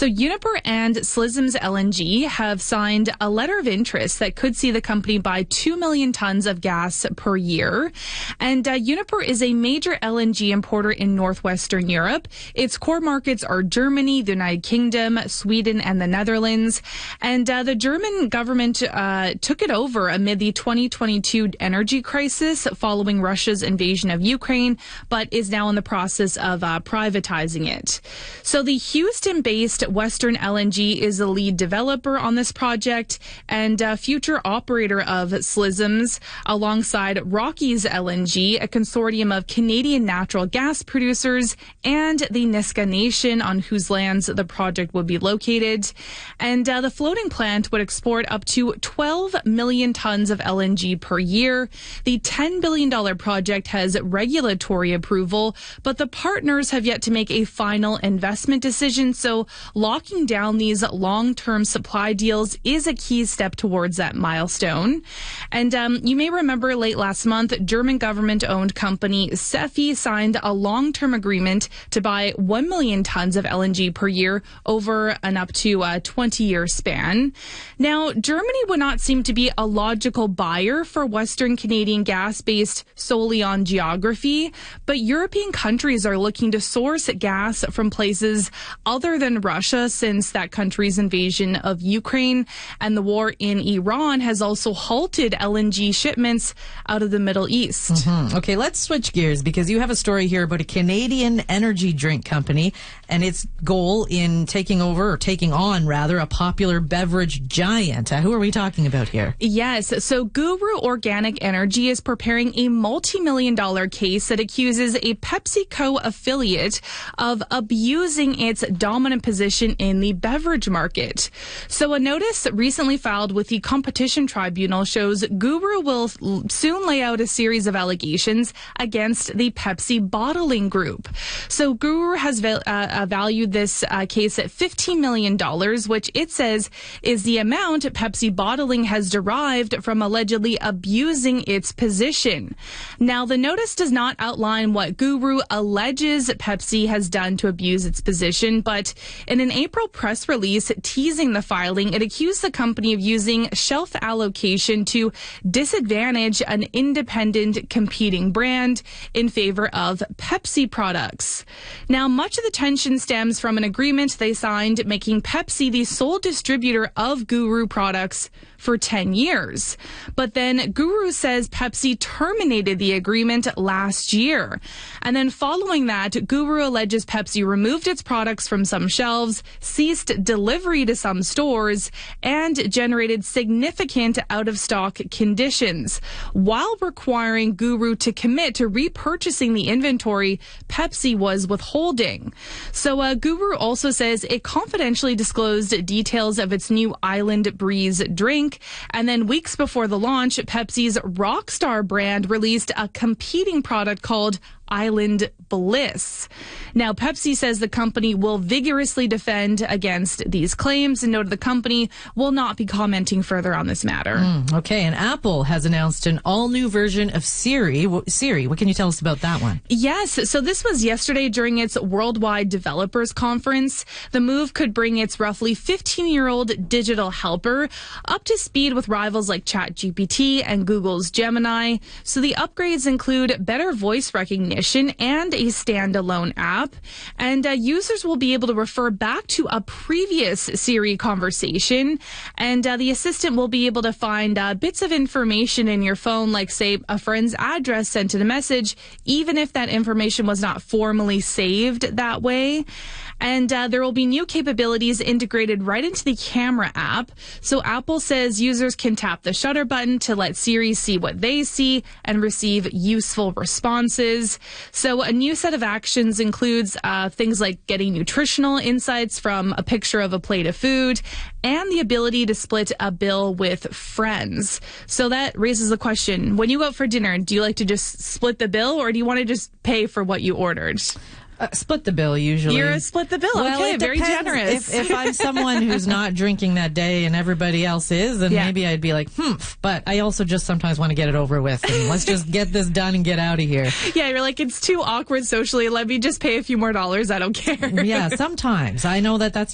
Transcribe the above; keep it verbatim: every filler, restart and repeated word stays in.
So Uniper and Slisms L N G have signed a letter of interest that could see the company buy two million tons of gas per year. And uh, Uniper is a major L N G importer in northwestern Europe. Its core markets are Germany, the United Kingdom, Sweden, and the Netherlands. And uh, the German government uh, took it over amid the twenty twenty-two energy crisis following Russia's invasion of Ukraine, but is now in the process of uh, privatizing it. So the Houston-based Western L N G is the lead developer on this project and uh, future operator of Slisms, alongside Rockies L N G, a consortium of Canadian natural gas producers, and the Nisga'a Nation, on whose lands the project would be located. And uh, the floating plant would export up to twelve million tons of L N G per year. The ten billion dollars project has regulatory approval, but the partners have yet to make a final investment decision. So locking down these long-term supply deals is a key step towards that milestone. And um, you may remember late last month, German government-owned company Cefi signed a long-term agreement to buy one million tons of L N G per year over an up to a twenty-year span. Now, Germany would not seem to be a logical buyer for Western Canadian gas based solely on geography, but European countries are looking to source gas from places other than Russia since that country's invasion of Ukraine, and the war in Iran has also halted L N G shipments out of the Middle East. Mm-hmm. Okay, let's switch gears because you have a story here about a Canadian energy drink company and its goal in taking over, or taking on rather, a popular beverage giant. Uh, who are we talking about here? Yes, so Guru Organic Energy is preparing a multi-million dollar case that accuses a PepsiCo affiliate of abusing its dominant position in the beverage market. So a notice recently filed with the Competition Tribunal shows Guru will soon lay out a series of allegations against the Pepsi bottling group. So Guru has uh, valued this uh, case at fifteen million dollars, which it says is the amount Pepsi bottling has derived from allegedly abusing its position. Now, the notice does not outline what Guru alleges Pepsi has done to abuse its position, but in an April press release teasing the filing, it accused the company of using shelf allocation to disadvantage an independent competing brand in favor of Pepsi products. Now, much of the tension stems from an agreement they signed making Pepsi the sole distributor of Guru products for ten years. But then Guru says Pepsi terminated the agreement last year. And then following that, Guru alleges Pepsi removed its products from some shelves, ceased delivery to some stores, and generated significant out-of-stock conditions, while requiring Guru to commit to repurchasing the inventory Pepsi was withholding. So uh, Guru also says it confidentially disclosed details of its new Island Breeze drink. And then weeks before the launch, Pepsi's Rockstar brand released a competing product called Island Bliss. Now, Pepsi says the company will vigorously defend against these claims and noted the company will not be commenting further on this matter. Mm, okay, and Apple has announced an all-new version of Siri. Siri, what can you tell us about that one? Yes, so this was yesterday during its Worldwide Developers Conference. The move could bring its roughly fifteen-year-old digital helper up to speed with rivals like ChatGPT and Google's Gemini. So the upgrades include better voice recognition and a standalone app. And uh, users will be able to refer back to a previous Siri conversation. And uh, the assistant will be able to find uh, bits of information in your phone, like, say, a friend's address sent in a message, even if that information was not formally saved that way. And uh, there will be new capabilities integrated right into the camera app. So Apple says users can tap the shutter button to let Siri see what they see and receive useful responses. So a new set of actions includes uh, things like getting nutritional insights from a picture of a plate of food and the ability to split a bill with friends. So that raises the question, when you go out for dinner, do you like to just split the bill or do you want to just pay for what you ordered? Uh, split the bill, usually. You're a split the bill. Well, okay, very generous. If, if I'm someone who's not drinking that day and everybody else is, then yeah. maybe I'd be like, hmm. But I also just sometimes want to get it over with. And let's just get this done and get out of here. Yeah, you're like, it's too awkward socially. Let me just pay a few more dollars. I don't care. Yeah, sometimes. I know that that's